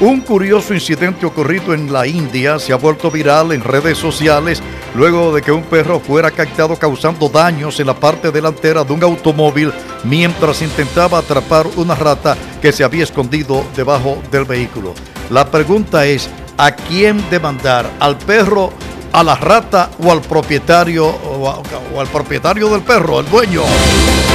Un curioso incidente ocurrido en la India se ha vuelto viral en redes sociales luego de que un perro fuera captado causando daños en la parte delantera de un automóvil mientras intentaba atrapar una rata que se había escondido debajo del vehículo. La pregunta es, ¿a quién demandar? ¿Al perro, a la rata o al propietario del perro, el dueño?